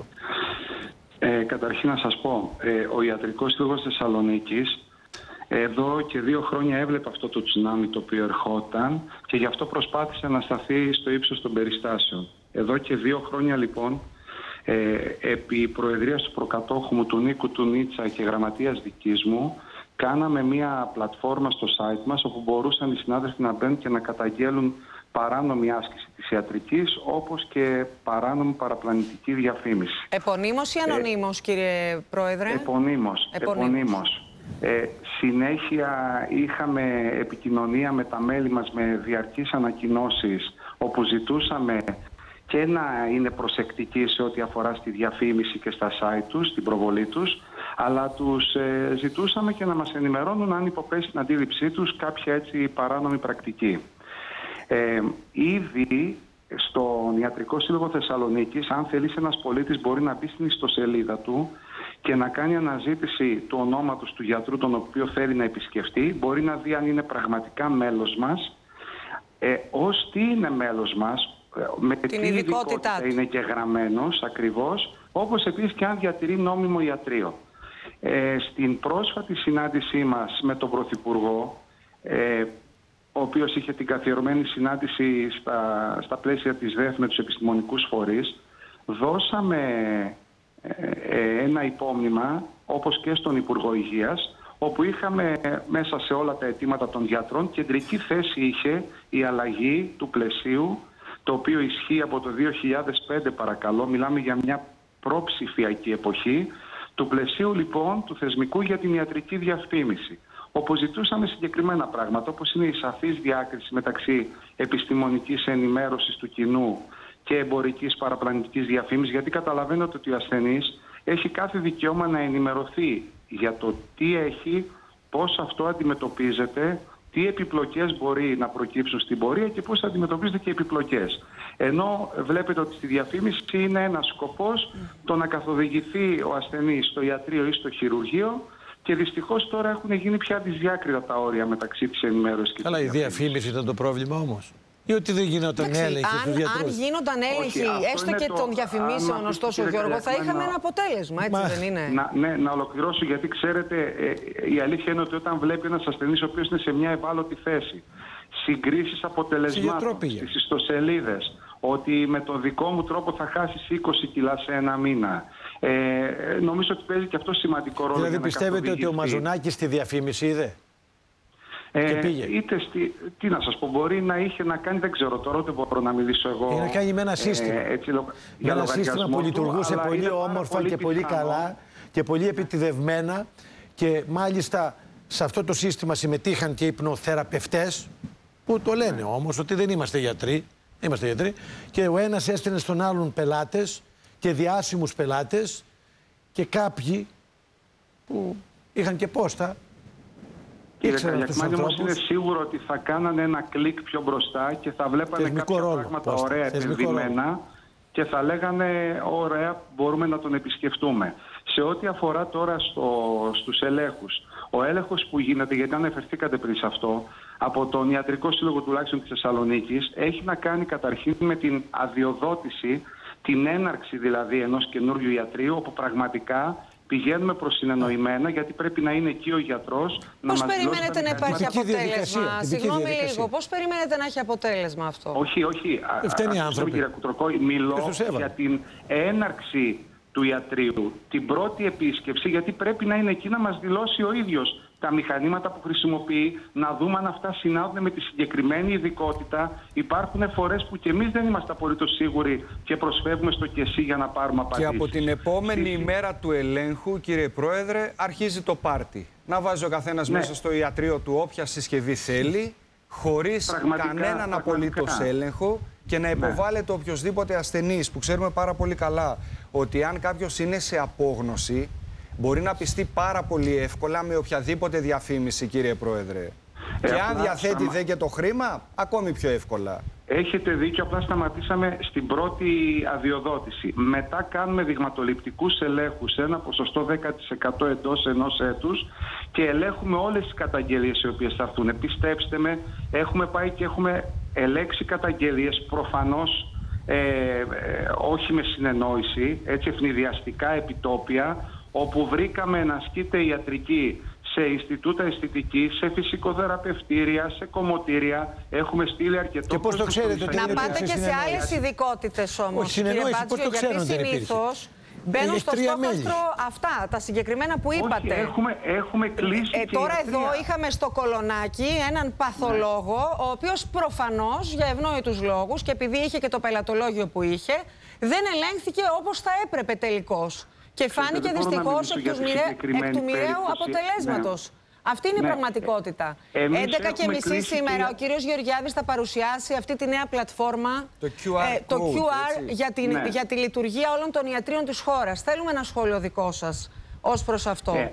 Ε, καταρχήν να σας πω, ε, ο Ιατρικός Σύλλογος Θεσσαλονίκης εδώ και δύο χρόνια έβλεπε αυτό το τσουνάμι το οποίο ερχόταν και γι' αυτό προσπάθησε να σταθεί στο ύψος των περιστάσεων. Εδώ και δύο χρόνια λοιπόν, ε, επί προεδρίας του προκατόχου μου, του Νίκου του Νίτσα και γραμματείας δικής μου, κάναμε μία πλατφόρμα στο site μας όπου μπορούσαν οι συνάδελφοι να μπαίνουν και να καταγγέλουν παράνομη άσκηση της ιατρικής, όπως και παράνομη παραπλανητική διαφήμιση. Επωνύμως ή ανωνύμως, ε, κύριε Πρόεδρε? Επωνύμως. Επωνύμως. επωνύμως. Ε, συνέχεια είχαμε επικοινωνία με τα μέλη μας με διαρκείς ανακοινώσεις, όπου ζητούσαμε και να είναι προσεκτικοί σε ό,τι αφορά στη διαφήμιση και στα site τους, στην προβολή τους, αλλά τους ε, ζητούσαμε και να μας ενημερώνουν αν υποπέσει στην αντίληψή τους κάποια έτσι παράνομη πρακτική. Ε, ήδη στον Ιατρικό Σύλλογο Θεσσαλονίκης, αν θέλει ένας πολίτης μπορεί να μπει στην ιστοσελίδα του και να κάνει αναζήτηση του ονόματος του γιατρού τον οποίο θέλει να επισκεφτεί, μπορεί να δει αν είναι πραγματικά μέλος μας, ε, ως τι είναι μέλος μας, με την τι ειδικότητα είναι και γραμμένος ακριβώς, όπως επίσης και αν διατηρεί νόμιμο ιατρείο. Ε, στην πρόσφατη συνάντησή μας με τον Πρωθυπουργό, ε, ο οποίος είχε την καθιερωμένη συνάντηση στα, στα πλαίσια της ΔΕΘ με τους επιστημονικούς φορείς, δώσαμε ε, ένα υπόμνημα, όπως και στον Υπουργό Υγείας, όπου είχαμε μέσα σε όλα τα αιτήματα των γιατρών κεντρική θέση είχε η αλλαγή του πλαισίου, το οποίο ισχύει από το δύο χιλιάδες πέντε, παρακαλώ, μιλάμε για μια προψηφιακή εποχή, του πλαισίου λοιπόν του θεσμικού για την ιατρική διαφήμιση. Όπου ζητούσαμε συγκεκριμένα πράγματα, όπως είναι η σαφής διάκριση μεταξύ επιστημονικής ενημέρωσης του κοινού και εμπορικής παραπλανητικής διαφήμισης, γιατί καταλαβαίνετε ότι ο ασθενής έχει κάθε δικαίωμα να ενημερωθεί για το τι έχει, πώς αυτό αντιμετωπίζεται, τι επιπλοκές μπορεί να προκύψουν στην πορεία και πώς αντιμετωπίζονται και οι επιπλοκές. Ενώ βλέπετε ότι στη διαφήμιση είναι ένας σκοπός το να καθοδηγηθεί ο ασθενής στο ιατρείο ή στο χειρουργείο, και δυστυχώς τώρα έχουν γίνει πια δυσδιάκριτα τα όρια μεταξύ της ενημέρωσης και Καλά, της η διαφήμιση ήταν το πρόβλημα όμως. Ή ότι δεν γινόταν έλεγχη στους γιατρούς. Αν γίνονταν έλεγχοι, έστω και των διαφημίσεων, ωστόσο, Γιώργο, θα είχαμε ένα αποτέλεσμα, έτσι Μα... δεν είναι? Να, ναι, να ολοκληρώσω, γιατί ξέρετε, ε, η αλήθεια είναι ότι όταν βλέπει ένας ασθενής ο οποίος είναι σε μια ευάλωτη θέση, συγκρίσεις αποτελεσμάτων στις ιστοσελίδες, ότι με τον δικό μου τρόπο θα χάσεις είκοσι κιλά σε ένα μήνα. Ε, νομίζω ότι παίζει και αυτό σημαντικό ρόλο. Δηλαδή πιστεύετε ότι ο Μαζονάκης στη διαφήμιση είδε? Ε, και πήγε. Είτε στη, τι να σας πω, μπορεί να είχε να κάνει, δεν ξέρω τώρα, δεν μπορώ να μιλήσω εγώ. Είχε να κάνει με ένα σύστημα. Ε, έτσι, με για ένα σύστημα που λειτουργούσε του, πολύ όμορφα πολύ και πολύ πιθανό. καλά και πολύ επιτηδευμένα, και μάλιστα σε αυτό το σύστημα συμμετείχαν και υπνοθεραπευτές, που το λένε όμως ότι δεν είμαστε γιατροί, είμαστε γιατροί, και ο ένας έστειλε στον άλλον πελάτες και διάσημους πελάτες, και κάποιοι που είχαν και πόστα. Κύριε Καλιακμάνη, όμως είναι σίγουρο ότι θα κάνανε ένα κλικ πιο μπροστά και θα βλέπανε θεσμικό κάποια ρόλο, πράγματα πόστα. ωραία θεσμικό επενδυμένα ρόλο. και θα λέγανε ωραία, μπορούμε να τον επισκεφτούμε. Σε ό,τι αφορά τώρα στο, στους ελέγχους, ο έλεγχος που γίνεται, γιατί αναφερθήκατε πριν σε αυτό, από τον Ιατρικό Σύλλογο τουλάχιστον της Θεσσαλονίκης, έχει να κάνει καταρχήν με την αδειοδότηση, την έναρξη δηλαδή ενός καινούριου ιατρείου, όπου πραγματικά πηγαίνουμε προς συνεννοημένα, γιατί πρέπει να είναι εκεί ο γιατρός. Πώς περιμένετε να υπάρχει αποτέλεσμα? Συγγνώμη λίγο, πώς περιμένετε να έχει αποτέλεσμα αυτό? Όχι, όχι. Φταίνει οι άνθρωποι. Κύριε Κουτροκόη, μιλώ για την έναρξη του ιατρείου, την πρώτη επίσκεψη, γιατί πρέπει να είναι εκεί να μας δηλώσει ο ίδιος τα μηχανήματα που χρησιμοποιεί, να δούμε αν αυτά συνάδουν με τη συγκεκριμένη ειδικότητα. Υπάρχουν φορές που και εμείς δεν είμαστε απολύτως σίγουροι και προσφεύγουμε στο ΚΕΣΥ για να πάρουμε απαντήσεις. Και από την επόμενη Στη... ημέρα του ελέγχου, κύριε Πρόεδρε, αρχίζει το πάρτι. Να βάζει ο καθένας ναι. μέσα στο ιατρείο του όποια συσκευή θέλει, χωρίς κανέναν απολύτως έλεγχο, και να υποβάλλεται ναι. οποιοσδήποτε ασθενής, που ξέρουμε πάρα πολύ καλά ότι αν κάποιος είναι σε απόγνωση, μπορεί να πιστεί πάρα πολύ εύκολα με οποιαδήποτε διαφήμιση, κύριε Πρόεδρε. Ε, και αν διαθέτει σταμα... δε και το χρήμα, ακόμη πιο εύκολα. Έχετε δίκιο, απλά σταματήσαμε στην πρώτη αδειοδότηση. Μετά κάνουμε δειγματοληπτικούς ελέγχους σε ένα ποσοστό δέκα τοις εκατό εντός ενός έτους και ελέγχουμε όλες τις καταγγελίες οι οποίες θα έρθουν. Πιστέψτε με, έχουμε πάει και έχουμε ελέξει καταγγελίες προφανώς ε, ε, όχι με συνεννόηση, έτσι ευνηδιαστικά επιτόπια, όπου βρήκαμε να ασκείται ιατρική σε Ινστιτούτα Αισθητικής, σε φυσικοθεραπευτήρια, σε κομμωτήρια. Έχουμε στείλει αρκετό. Και πώς το ξέρετε ότι να πάτε και σε άλλες ειδικότητες όμως, κύριε Μπάτσιο, γιατί συνήθως μπαίνουν στο στόχαστρο αυτά, τα συγκεκριμένα που είπατε. Όχι, έχουμε, έχουμε κλείσει ε, ε, τώρα εδώ είχαμε στο Κολονάκι έναν παθολόγο, ναι. ο οποίος προφανώς για ευνόητους λόγους και επειδή είχε και το πελατολόγιο που είχε, δεν ελέγχθηκε όπως θα έπρεπε τελικώς. Και φάνηκε δυστυχώς εκ του μοιραίου αποτελέσματος. Ναι. Αυτή είναι η ναι. πραγματικότητα. Εμείς έντεκα και μισή σήμερα και... ο κύριος Γεωργιάδης θα παρουσιάσει αυτή τη νέα πλατφόρμα, το κιου αρ, ε, το code, κιου αρ για, την, ναι. για τη λειτουργία όλων των ιατρίων της χώρας. Θέλουμε ένα σχόλιο δικό σας ως προς αυτό. Ε.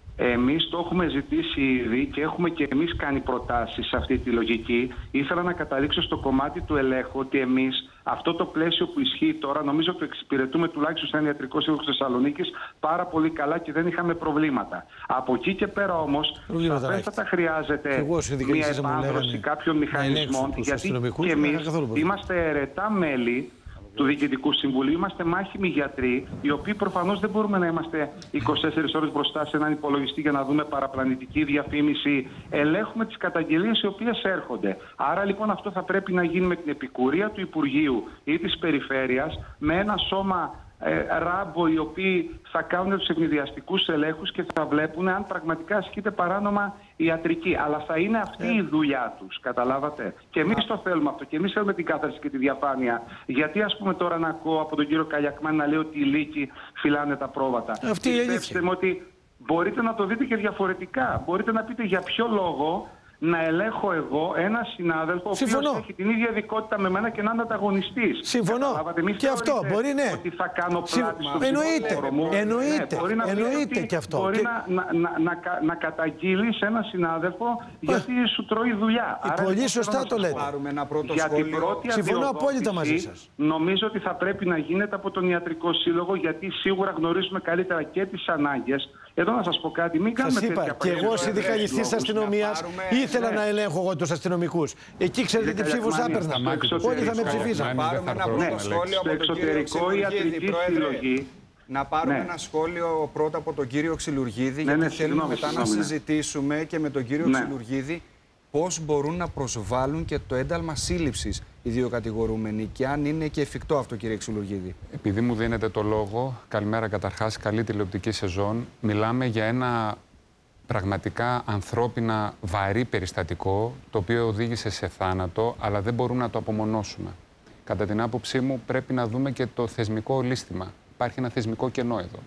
Εμείς το έχουμε ζητήσει ήδη και έχουμε και εμείς κάνει προτάσεις σε αυτή τη λογική. Ήθελα να καταλήξω στο κομμάτι του ελέγχου ότι εμείς αυτό το πλαίσιο που ισχύει τώρα νομίζω το εξυπηρετούμε τουλάχιστον σαν Ιατρικό Σύλλογο της Θεσσαλονίκης πάρα πολύ καλά και δεν είχαμε προβλήματα. Από εκεί και πέρα όμως σαφέστατα χρειάζεται μια επάνδρωση κάποιων μηχανισμών, γιατί και εμείς είμαστε αιρετά μέλη του Διοικητικού Συμβουλίου, είμαστε μάχημοι γιατροί, οι οποίοι προφανώς δεν μπορούμε να είμαστε είκοσι τέσσερις ώρες μπροστά σε έναν υπολογιστή για να δούμε παραπλανητική διαφήμιση. Ελέγχουμε τις καταγγελίες οι οποίες έρχονται. Άρα λοιπόν αυτό θα πρέπει να γίνει με την επικουρία του Υπουργείου ή της Περιφέρειας, με ένα σώμα ε, ράμπο, οι οποίοι θα κάνουν τους ευνηδιαστικούς ελέγχους και θα βλέπουν αν πραγματικά ασκείται παράνομα ιατρική. Αλλά θα είναι αυτή η δουλειά τους, καταλάβατε. Και εμείς το θέλουμε αυτό. Και εμείς θέλουμε την κάθαρση και τη διαφάνεια. Γιατί, ας πούμε, τώρα να ακούω από τον κύριο Καλιακμάνη να λέει ότι οι λύκοι φυλάνε τα πρόβατα. Αυτή η αλήθεια. Ότι μπορείτε να το δείτε και διαφορετικά. Μπορείτε να πείτε για ποιο λόγο να ελέγχω εγώ ένα συνάδελφο ο οποίος έχει την ίδια ειδικότητα με μένα και να είναι ανταγωνιστής. Συμφωνώ. Και αυτό μπορεί, ναι. Ότι θα κάνω πλάτη στον εννοείται. μου. Εννοείται. Ναι, μπορεί να εννοείται και αυτό. Μπορεί και... να, να, να, να, να καταγγείλεις ένα συνάδελφο γιατί σου τρώει δουλειά. Άρα, πολύ σωστά το λέτε. Για την πρώτη συμφωνώ απόλυτα μαζί σας. Νομίζω ότι θα πρέπει να γίνεται από τον Ιατρικό Σύλλογο, γιατί σίγουρα γνωρίζουμε καλύτερα και τις ανάγκες. Εδώ να σας πω κάτι, μην κάνουμε τέτοια πράγματα. Και εγώ συνδικαλιστής της αστυνομίας ήθελα να ελέγχω εγώ τους αστυνομικούς. Εκεί ξέρετε τι ψήφους θα έπαιρνα. Όλοι θα με ψηφίζαν. Να πάρουμε ένα πρώτο σχόλιο από τον κύριο Ξυλουργίδη, Πρόεδρε. Να πάρουμε ένα σχόλιο πρώτα από τον κύριο Ξυλουργίδη, γιατί θέλουμε μετά να συζητήσουμε και με τον κύριο Ξυλουργίδη πώς μπορούν να προσβάλλουν και το ένταλμα σύλληψης οι δύο κατηγορούμενοι και αν είναι και εφικτό αυτό, κύριε Ξυλουργίδη. Επειδή μου δίνετε το λόγο, καλημέρα καταρχάς, καλή τηλεοπτική σεζόν. Μιλάμε για ένα πραγματικά ανθρώπινα βαρύ περιστατικό, το οποίο οδήγησε σε θάνατο, αλλά δεν μπορούμε να το απομονώσουμε. Κατά την άποψή μου πρέπει να δούμε και το θεσμικό ολίσθημα. Υπάρχει ένα θεσμικό κενό εδώ.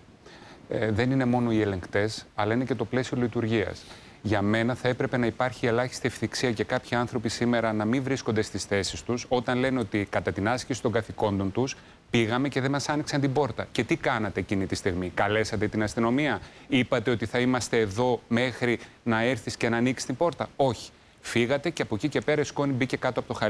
Ε, δεν είναι μόνο οι ελεγκτές, αλλά είναι και το πλαίσιο λειτουργίας. Για μένα θα έπρεπε να υπάρχει ελάχιστη ευθυξία και κάποιοι άνθρωποι σήμερα να μην βρίσκονται στις θέσεις τους όταν λένε ότι κατά την άσκηση των καθηκόντων τους πήγαμε και δεν μας άνοιξαν την πόρτα. Και τι κάνατε εκείνη τη στιγμή? Καλέσατε την αστυνομία? Είπατε ότι θα είμαστε εδώ μέχρι να έρθεις και να ανοίξεις την πόρτα? Όχι. Φύγατε και από εκεί και πέρα η σκόνη μπήκε κάτω από το χαλί.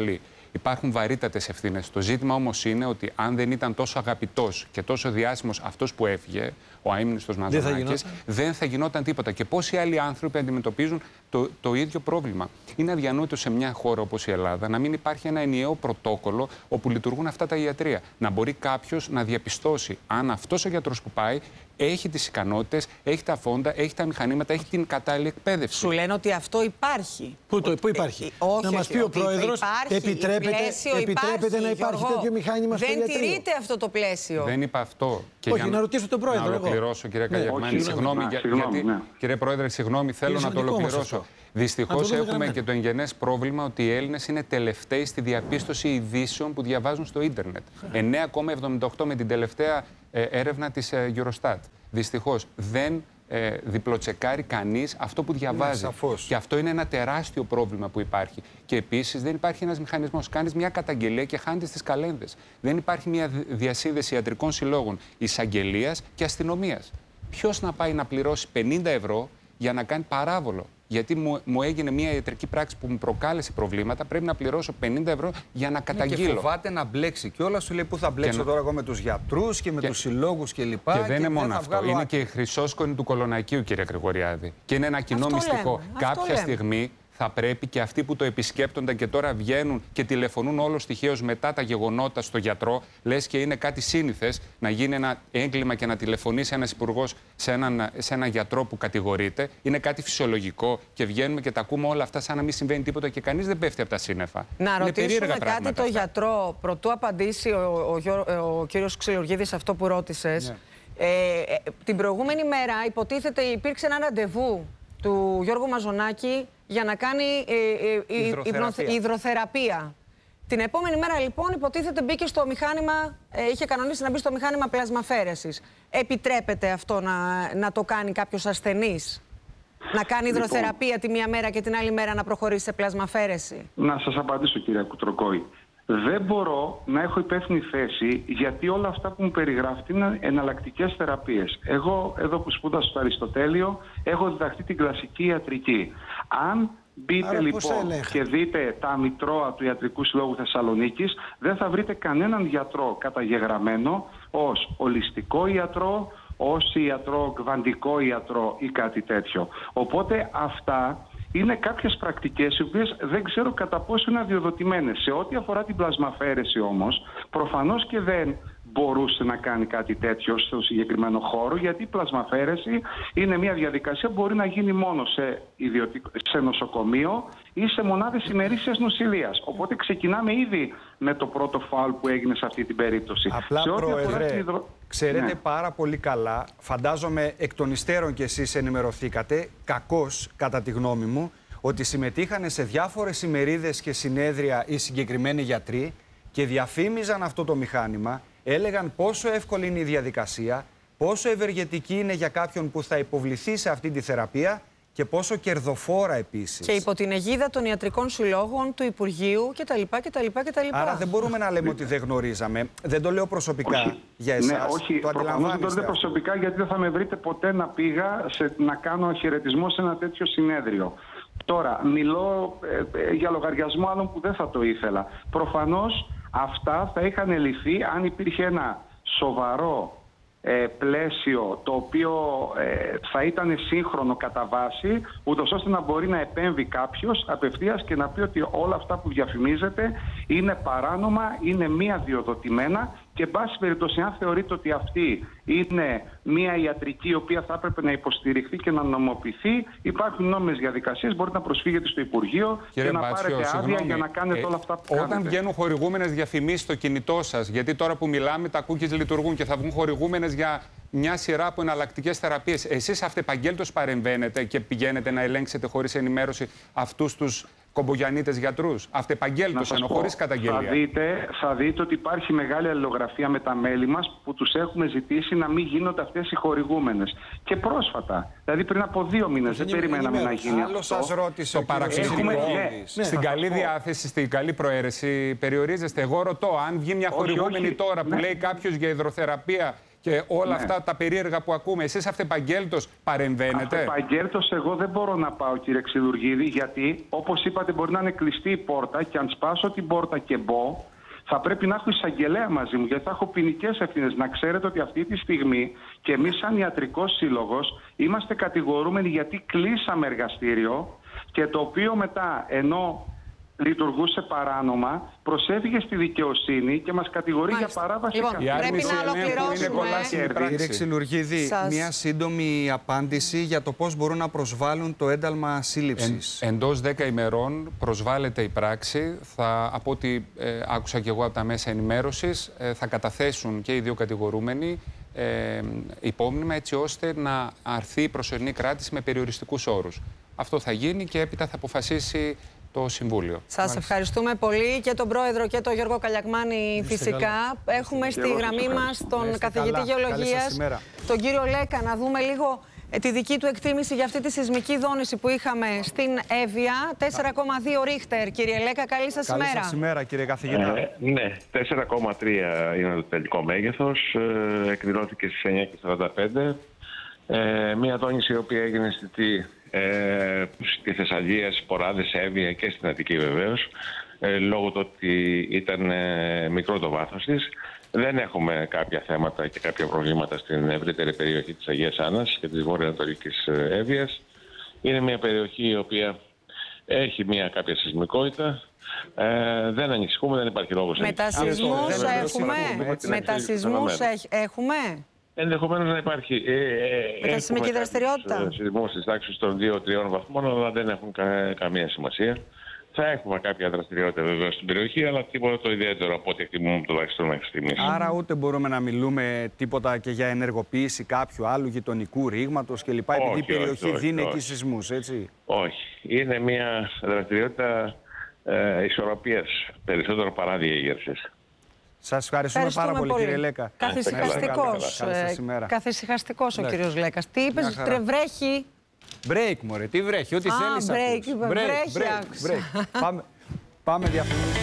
Υπάρχουν βαρύτατες ευθύνες. Το ζήτημα όμως είναι ότι αν δεν ήταν τόσο αγαπητός και τόσο διάσημος αυτός που έφυγε, ο αείμνηστος Μαζονάκης, δεν θα γινόταν τίποτα. Και πόσοι άλλοι άνθρωποι αντιμετωπίζουν το, το ίδιο πρόβλημα. Είναι αδιανόητο σε μια χώρα όπως η Ελλάδα να μην υπάρχει ένα ενιαίο πρωτόκολλο όπου λειτουργούν αυτά τα ιατρεία. Να μπορεί κάποιος να διαπιστώσει αν αυτός ο γιατρός που πάει έχει τις ικανότητες, έχει τα φόντα, έχει τα μηχανήματα, έχει την κατάλληλη εκπαίδευση. Σου λένε ότι αυτό υπάρχει. Πού, το, πού υπάρχει? Ε, όχι, να μας πει ο Πρόεδρος, επιτρέπεται, επιτρέπεται να υπάρχει Γιώργο, τέτοιο μηχάνημα στο ιατρείο? Δεν τηρείται αυτό το πλαίσιο. Δεν είπα αυτό. Και όχι, για να ρωτήσω τον Πρόεδρο. Να ολοκληρώσω, κύριε ναι, Καγερμάνη. Συγγνώμη, για, γιατί, ναι. κύριε Πρόεδρε, συγγνώμη, θέλω να το ολοκληρώσω. Δυστυχώς έχουμε και το εγγενές πρόβλημα ότι οι Έλληνες είναι τελευταίοι στη διαπίστωση ειδήσεων που διαβάζουν στο ίντερνετ. εννέα κόμμα εβδομήντα οκτώ με την τελευταία ε, έρευνα της ε, Eurostat. Δυστυχώς δεν ε, διπλοτσεκάρει κανείς αυτό που διαβάζει. Ναι, και αυτό είναι ένα τεράστιο πρόβλημα που υπάρχει. Και επίσης δεν υπάρχει ένας μηχανισμός. Κάνεις μια καταγγελία και χάνεις τις καλένδες. Δεν υπάρχει μια διασύνδεση ιατρικών συλλόγων, εισαγγελίας και αστυνομίας. Ποιος να πάει να πληρώσει πενήντα ευρώ για να κάνει παράβολο? Γιατί μου, μου έγινε μια ιατρική πράξη που μου προκάλεσε προβλήματα, πρέπει να πληρώσω πενήντα ευρώ για να καταγγείλω. Και φοβάται να μπλέξει. Και όλα σου λέει πού θα μπλέξω να... τώρα εγώ με τους γιατρούς και με και... τους συλλόγους κλπ. Και, και δεν είναι μόνο αυτό. Βγάλω... Είναι και η χρυσόσκονη του Κολονακίου, κύριε Γρηγοριάδη. Και είναι ένα κοινό αυτό μυστικό. Λέμε. Κάποια στιγμή θα πρέπει και αυτοί που το επισκέπτονται και τώρα βγαίνουν και τηλεφωνούν όλο στοιχείως μετά τα γεγονότα στο γιατρό, λες και είναι κάτι σύνηθες να γίνει ένα έγκλημα και να τηλεφωνήσει ένας υπουργός σε έναν, σε έναν γιατρό που κατηγορείται. Είναι κάτι φυσιολογικό και βγαίνουμε και τα ακούμε όλα αυτά σαν να μην συμβαίνει τίποτα και κανείς δεν πέφτει από τα σύννεφα. Να είναι ρωτήσουμε κάτι το γιατρό, προτού απαντήσει ο, ο, ο, ο κύριος Ξυλουργίδης αυτό που ρώτησες. Ναι. Ε, ε, την προηγούμενη μέρα υποτίθεται υπήρξε ένα ραντεβού του Γιώργου Μαζονάκη για να κάνει ε, ε, υδροθεραπεία. υδροθεραπεία. Την επόμενη μέρα λοιπόν υποτίθεται μπήκε στο μηχάνημα, ε, είχε κανονίσει να μπει στο μηχάνημα πλασμαφέρεσης. Επιτρέπεται αυτό να, να το κάνει κάποιος ασθενής? Να κάνει λοιπόν υδροθεραπεία τη μία μέρα και την άλλη μέρα να προχωρήσει σε πλασμαφέρεση? Να σας απαντήσω, κυρία Κουτροκόη. Δεν μπορώ να έχω υπεύθυνη θέση, γιατί όλα αυτά που μου περιγράφετε είναι εναλλακτικές θεραπείες. Εγώ, εδώ που σπούδασα στο Αριστοτέλειο, έχω διδαχθεί την κλασική ιατρική. Αν μπείτε άρα, λοιπόν και δείτε τα μητρώα του Ιατρικού Συλλόγου Θεσσαλονίκης, δεν θα βρείτε κανέναν γιατρό καταγεγραμμένο ως ολιστικό ιατρό, ως ιατρό, κβαντικό ιατρό ή κάτι τέτοιο. Οπότε αυτά είναι κάποιες πρακτικές οι οποίες δεν ξέρω κατά πόσο είναι αδειοδοτημένες. Σε ό,τι αφορά την πλασμαφέρεση όμως, προφανώς και δεν μπορούσε να κάνει κάτι τέτοιο στο συγκεκριμένο χώρο, γιατί η πλασμαφέρεση είναι μια διαδικασία που μπορεί να γίνει μόνο σε, ιδιωτικ... σε νοσοκομείο ή σε μονάδες ημερήσιας νοσηλείας. Οπότε ξεκινάμε ήδη με το πρώτο φάουλ που έγινε σε αυτή την περίπτωση. Απλά, σε ό,τι Πρόεδρε, αφορά υδρο... ξέρετε ναι. πάρα πολύ καλά, φαντάζομαι εκ των υστέρων κι εσείς ενημερωθήκατε, κακώς κατά τη γνώμη μου, ότι συμμετείχαν σε διάφορες ημερίδες και συνέδρια οι συγκεκριμένοι γιατροί και διαφήμιζαν αυτό το μηχάνημα, έλεγαν πόσο εύκολη είναι η διαδικασία, πόσο ευεργετική είναι για κάποιον που θα υποβληθεί σε αυτή τη θεραπεία και πόσο κερδοφόρα επίσης. Και υπό την αιγίδα των ιατρικών συλλόγων, του Υπουργείου κτλ. κτλ, κτλ. Άρα δεν μπορούμε να λέμε ότι δεν γνωρίζαμε. Δεν το λέω προσωπικά όχι. για εσάς. Ναι, όχι, το προφανώς δεν το λέτε προσωπικά, γιατί δεν θα με βρείτε ποτέ να πήγα σε, να κάνω χαιρετισμό σε ένα τέτοιο συνέδριο. Τώρα, μιλώ ε, ε, για λογαριασμό άλλων που δεν θα το ήθελα. Προφανώς αυτά θα είχαν λυθεί αν υπήρχε ένα σοβαρό ε, πλαίσιο το οποίο ε, θα ήταν σύγχρονο κατά βάση, ούτως ώστε να μπορεί να επέμβει κάποιος απευθείας και να πει ότι όλα αυτά που διαφημίζεται είναι παράνομα, είναι μη αδειοδοτημένα και εν πάση περιπτώσει, αν θεωρείτε ότι αυτή είναι μια ιατρική η οποία θα έπρεπε να υποστηριχθεί και να νομοποιηθεί, υπάρχουν νόμιμες διαδικασίες, μπορείτε να προσφύγετε στο Υπουργείο Κύριε και να Μπάτσιο, πάρετε άδεια συγγνώμη, για να κάνετε ε, όλα αυτά που όταν κάνετε. Βγαίνουν χορηγούμενες διαφημίσεις στο κινητό σας, γιατί τώρα που μιλάμε τα cookies λειτουργούν και θα βγουν χορηγούμενες για μια σειρά από εναλλακτικές θεραπείες. Εσείς αυτεπαγγέλτως παρεμβαίνετε και πηγαίνετε να ελέγξετε χωρίς ενημέρωση αυτούς τους κομπογιανίτες γιατρούς? Αυτεπαγγέλτως, ενώ χωρίς καταγγελία. Θα δείτε, θα δείτε ότι υπάρχει μεγάλη αλληλογραφία με τα μέλη μας που τους έχουμε ζητήσει να μην γίνονται αυτές οι χορηγούμενες. Και πρόσφατα, δηλαδή πριν από δύο μήνες, δεν περιμέναμε να γίνει αυτό. Σας ρώτησε το παραξενικό. Ναι, ναι, στην καλή διάθεση, στην καλή προαίρεση περιορίζεστε. Εγώ ρωτώ, αν βγει μια χορηγούμενη όχι, τώρα που ναι. λέει κάποιος για υδροθεραπεία και όλα Ναι. αυτά τα περίεργα που ακούμε. Εσείς αυτεπαγγέλτος παρεμβαίνετε? Αυτεπαγγέλτος εγώ δεν μπορώ να πάω, κύριε Ξυλουργίδη, γιατί όπως είπατε μπορεί να είναι κλειστή η πόρτα και αν σπάσω την πόρτα και μπω, θα πρέπει να έχω εισαγγελέα μαζί μου, γιατί θα έχω ποινικές ευθύνες. Να ξέρετε ότι αυτή τη στιγμή και εμείς σαν ιατρικός σύλλογος είμαστε κατηγορούμενοι γιατί κλείσαμε εργαστήριο και το οποίο μετά, ενώ λειτουργούσε παράνομα, προσέφυγε στη δικαιοσύνη και μας κατηγορεί Μάλιστα. για παράβαση. Λοιπόν, καθήκοντων. πρέπει να ολοκληρώσουμε. Κύριε Ξυλουργίδη, Σας... μια σύντομη απάντηση για το πώς μπορούν να προσβάλλουν το ένταλμα σύλληψης. Εν, εντός δέκα ημερών προσβάλλεται η πράξη. Θα, από ό,τι ε, άκουσα και εγώ από τα μέσα ενημέρωσης, ε, θα καταθέσουν και οι δύο κατηγορούμενοι ε, υπόμνημα, έτσι ώστε να αρθεί η προσωρινή κράτηση με περιοριστικούς όρους. Αυτό θα γίνει και έπειτα θα αποφασίσει το Συμβούλιο. Σας ευχαριστούμε πολύ και τον Πρόεδρο και τον Γιώργο Καλιακμάνη φυσικά. Καλά. Έχουμε στη γραμμή μας τον καθηγητή καλά. Γεωλογίας, τον κύριο Λέκα, να δούμε λίγο τη δική του εκτίμηση για αυτή τη σεισμική δόνηση που είχαμε στην Εύβοια. τέσσερα κόμμα δύο Ρίχτερ. Κύριε Λέκα, καλή σας ημέρα. Καλή σας ημέρα, κύριε καθηγητά. Ε, ναι, τέσσερα κόμμα τρία είναι το τελικό μέγεθος. Ε, εκδηλώθηκε στις εννιά και σαράντα πέντε. Ε, μια δόνηση η οποία έγινε αισθητή Ε, στη Θεσσαλία, στις Ποράδες, Εύβοια και στην Αττική βεβαίως, ε, λόγω του ότι ήταν ε, μικρό το βάθος της. Δεν έχουμε κάποια θέματα και κάποια προβλήματα στην ευρύτερη περιοχή της Αγίας Άννας και της βορειοανατολικής Εύβοιας. Είναι μια περιοχή η οποία έχει μια κάποια σεισμικότητα. Ε, δεν ανησυχούμε, δεν υπάρχει λόγος να ανησυχούμε. Μετασυσμούς έχουμε. Μετασυσμούς έχουμε. Ενδεχομένως να υπάρχει ε, μετασυσμική δραστηριότητα. Σεισμούς της τάξης των δύο τριών βαθμών, αλλά δεν έχουν κα, καμία σημασία. Θα έχουμε κάποια δραστηριότητα βέβαια στην περιοχή, αλλά τίποτα το ιδιαίτερο από ό,τι εκτιμούμε τουλάχιστον μέχρι στιγμής. Άρα ούτε μπορούμε να μιλούμε τίποτα και για ενεργοποίηση κάποιου άλλου γειτονικού ρήγματος κλπ. Επειδή η περιοχή όχι, δίνει εκεί σεισμούς, έτσι. Όχι. Είναι μια δραστηριότητα ε, ισορροπίας περισσότερο παρά διέγερσης. Σας ευχαριστούμε, πάρα πολύ, πολύ, κύριε Λέκα. Καθησυχαστικός, καθησυχαστικός ο κύριος Λέκας. Τι είπες, βρέχει. Break, μωρέ, τι βρέχει, ό,τι θέλεις. Α, break, break, βρέχει, άκουσα. Πάμε, πάμε διαφημίσεις.